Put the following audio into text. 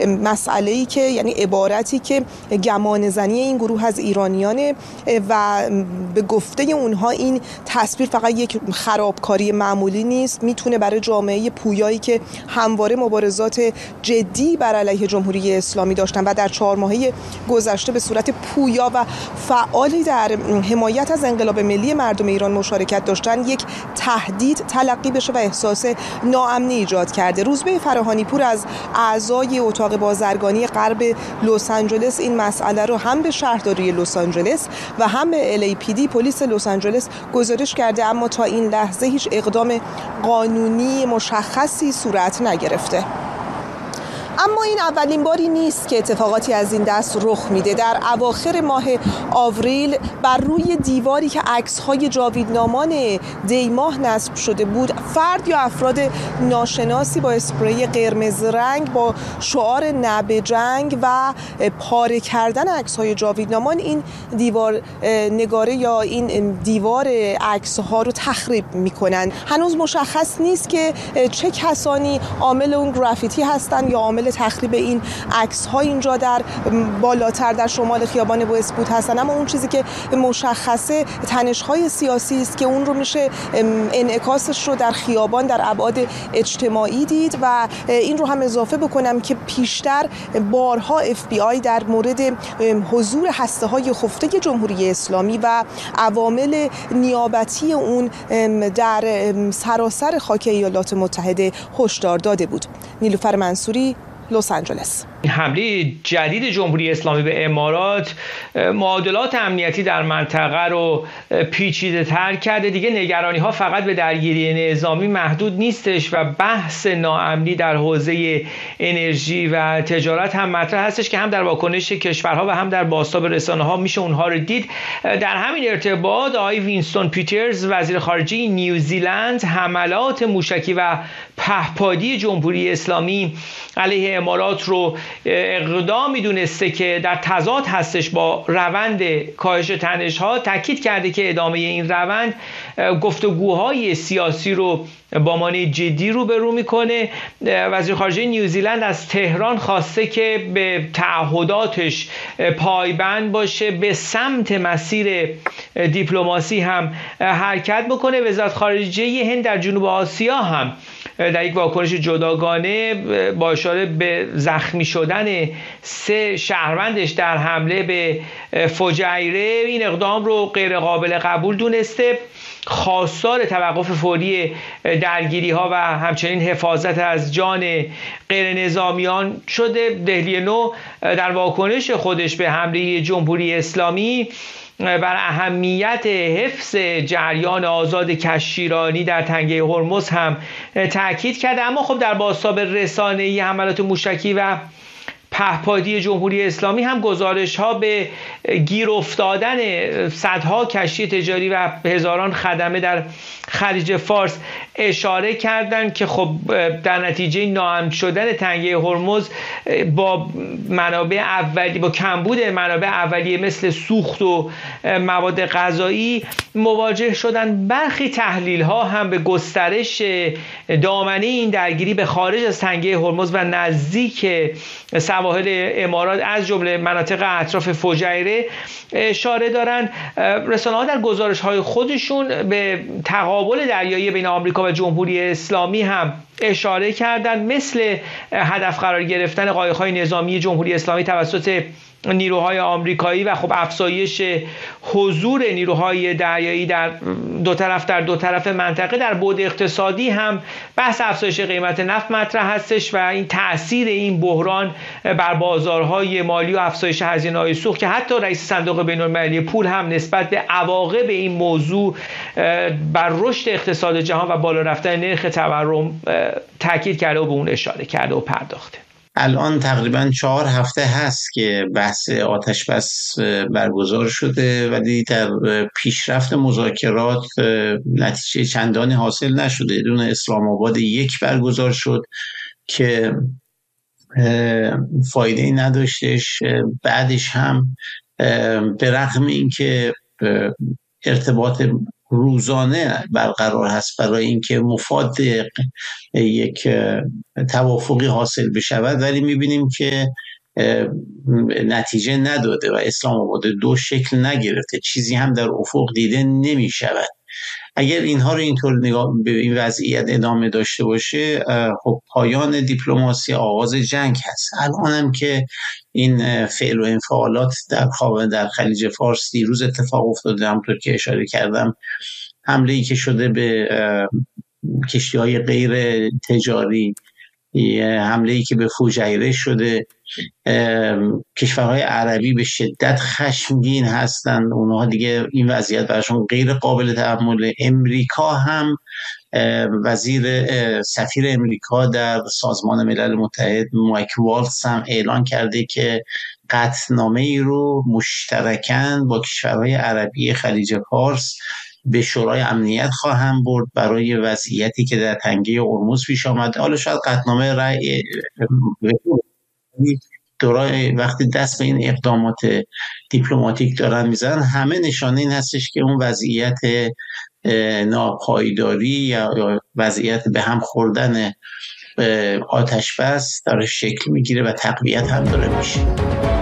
مسئله‌ای که یعنی عبارتی که گمان زنی این گروه از ایرانیانه و به گفته اونها این تصویر فقط یک خرابکاری معمولی نیست، میتونه برای جامعه پویایی که همواره مبارزات جدی بر علیه جمهوری اسلامی داشتن و در 4 ماهه گذشته به صورت پویا و فعالی در حمایت از انقلاب ملی مردم ایران مشارکت داشتن، یک تهدید تلقی بشه و احساس ناامنی ایجاد کرده. روزبه فراهانی پور از اعضای اتاق بازرگانی غرب لس آنجلس این مسئله رو هم به شهرداری لس آنجلس و هم به LAPD پلیس لس آنجلس گزارش کرده، اما تا این لحظه هیچ اقدام قانونی مشخصی صورت نگرفته. اما این اولین باری نیست که اتفاقاتی از این دست رخ میده. در اواخر ماه آوریل بر روی دیواری که عکس‌های جاویدنامان دیماه نصب شده بود، فرد یا افراد ناشناسی با اسپری قرمز رنگ با شعار نه به جنگ و پاره کردن عکس‌های جاویدنامان این دیوار نگاره یا این دیوار عکس‌ها رو تخریب میکنن. هنوز مشخص نیست که چه کسانی عامل اون گرافیتی هستن یا عامل تخریب این عکس‌ها اینجا در بالاتر در شمال خیابان بوئسپوت هستن، اما اون چیزی که مشخصه تنش‌های سیاسی است که اون رو میشه انعکاسش رو در خیابان در ابعاد اجتماعی دید. و این رو هم اضافه بکنم که پیشتر بارها FBI در مورد حضور هسته‌های خفته جمهوری اسلامی و عوامل نیابتی اون در سراسر خاک ایالات متحده هشدار داده بود. نیلوفر منصوری، لس آنجلس. حمله جدید جمهوری اسلامی به امارات معادلات امنیتی در منطقه رو پیچیده تر کرده. دیگه نگرانی ها فقط به درگیری نظامی محدود نیستش و بحث ناامنی در حوزه انرژی و تجارت هم مطرح هستش که هم در واکنش کشورها و هم در بازتاب رسانه ها میشه اونها رو دید. در همین ارتباط آقای وینستون پیترز وزیر خارجه نیوزیلند حملات موشکی و پهپادی جمهوری اسلامی علیه امارات رو اقدامی دونسته که در تضاد هستش با روند کاهش تنش‌ها. تاکید کرده که ادامه این روند گفتگوهای سیاسی رو با مانع جدی روبرو میکنه. وزیر خارجه نیوزیلند از تهران خواسته که به تعهداتش پایبند باشه، به سمت مسیر دیپلماسی هم حرکت بکنه. وزارت خارجه هند در جنوب آسیا هم در یک واکنش جداگانه با اشاره به زخمی شدن 3 شهروندش در حمله به فجیره این اقدام رو غیر قابل قبول دونسته. خواستار توقف فوری درگیری ها و همچنین حفاظت از جان غیر نظامیان شده. دهلی نو در واکنش خودش به حمله جمهوری اسلامی بر اهمیت حفظ جریان آزاد کشتیرانی در تنگه هرمز هم تاکید کرده. اما خب در بازتاب رسانه‌ای حملات موشکی و پهپادی جمهوری اسلامی هم گزارش ها به گیر افتادن صدها کشتی تجاری و هزاران خدمه در خلیج فارس اشاره کردند که خب در نتیجه ناامن شدن تنگه هرمز با با کمبود منابع اولیه مثل سوخت و مواد غذایی مواجه شدن. برخی تحلیل ها هم به گسترش دامنه این درگیری به خارج از تنگه هرمز و نزدیک سواحل امارات از جمله مناطق اطراف فجیره اشاره دارند. رسانه‌ها در گزارش‌های خودشون به تقابل دریایی بین آمریکا و جمهوری اسلامی هم اشاره کردند، مثل هدف قرار گرفتن قایق‌های نظامی جمهوری اسلامی توسط نیروهای آمریکایی و خب افزایش حضور نیروهای دریایی در دو طرف منطقه. در بعد اقتصادی هم بحث افزایش قیمت نفت مطرح هستش و این تأثیر این بحران بر بازارهای مالی و افزایش هزینه‌های سوخت که حتی رئیس صندوق بین‌المللی پول هم نسبت به عواقب این موضوع بر رشد اقتصاد جهان و بالا رفتن نرخ تورم تاکید کرده و به اون اشاره کرده و پرداخته. الان تقریبا 4 هفته هست که بحث آتش بس برگزار شده ولی در پیشرفت مذاکرات نتیجه چندانی حاصل نشده. دون اسلام آباد 1 برگزار شد که فایده نداشتش. بعدش هم به رغم اینکه ارتباط روزانه برقرار هست برای اینکه مفاد یک توافقی حاصل بشود، ولی میبینیم که نتیجه نداده و اسلام آباد دو شکل نگرفته، چیزی هم در افق دیده نمیشود. اگر اینها رو اینطور نگاه به این وضعیت ادامه داشته باشه، خب پایان دیپلماسی آغاز جنگ هست. الان هم که این فعل و انفعالات در خلیج فارس دیروز اتفاق افتاده، همونطور که اشاره کردم، حمله‌ای که شده به کشتی‌های غیر تجاری، حمله‌ای که به فوجیره شده، کشورهای عربی به شدت خشمگین هستند. اونها دیگه این وضعیت براشون غیر قابل تحمله. امریکا هم سفیر امریکا در سازمان ملل متحد مایک والتز هم اعلان کرده که قطعنامه‌ای رو مشترکاً با کشورهای عربی خلیج فارس به شورای امنیت خواهم برد برای وضعیتی که در تنگه هرمز پیش آمد. حالا شاید قطعنامه رأی وقتی دست به این اقدامات دیپلماتیک دارن میزنن، همه نشانه این هستش که اون وضعیت ناپایداری یا وضعیت به هم خوردن آتش بس داره شکل میگیره و تقویت هم داره میشه.